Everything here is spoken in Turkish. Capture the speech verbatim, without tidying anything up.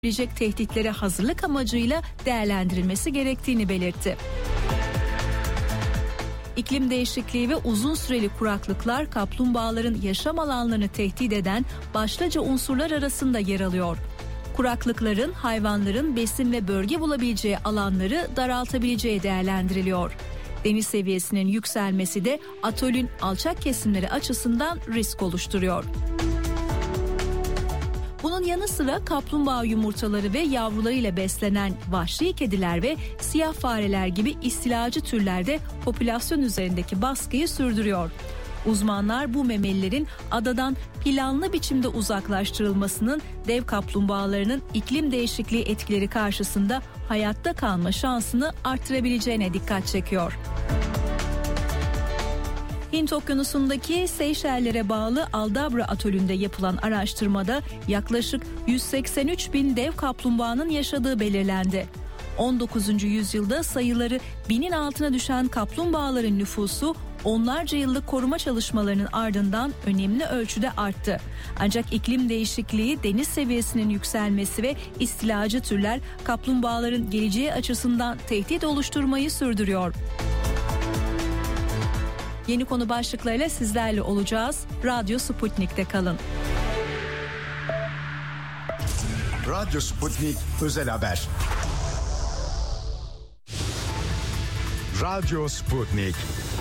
gelecek tehditlere hazırlık amacıyla değerlendirilmesi gerektiğini belirtti. İklim değişikliği ve uzun süreli kuraklıklar kaplumbağaların yaşam alanlarını tehdit eden başlıca unsurlar arasında yer alıyor. Kuraklıkların hayvanların besin ve bölge bulabileceği alanları daraltabileceği değerlendiriliyor. Deniz seviyesinin yükselmesi de atolün alçak kesimleri açısından risk oluşturuyor. Bunun yanı sıra kaplumbağa yumurtaları ve yavrularıyla beslenen vahşi kediler ve siyah fareler gibi istilacı türler de popülasyon üzerindeki baskıyı sürdürüyor. Uzmanlar bu memelilerin adadan planlı biçimde uzaklaştırılmasının dev kaplumbağalarının iklim değişikliği etkileri karşısında hayatta kalma şansını artırabileceğine dikkat çekiyor. Hint Okyanusu'ndaki Seyşeller'e bağlı Aldabra Atölü'nde yapılan araştırmada yaklaşık yüz seksen üç bin dev kaplumbağanın yaşadığı belirlendi. on dokuzuncu yüzyılda sayıları binin altına düşen kaplumbağaların nüfusu onlarca yıllık koruma çalışmalarının ardından önemli ölçüde arttı. Ancak iklim değişikliği, deniz seviyesinin yükselmesi ve istilacı türler kaplumbağaların geleceği açısından tehdit oluşturmayı sürdürüyor. Yeni konu başlıklarıyla sizlerle olacağız. Radyo Sputnik'te kalın. Radyo Sputnik Özel Haber. Radyo Sputnik.